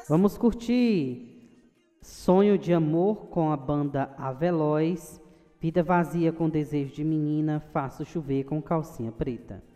Vamos curtir Sonho de Amor com a banda Aveloz, Vida Vazia com Desejo de Menina, Faço Chover com Calcinha Preta.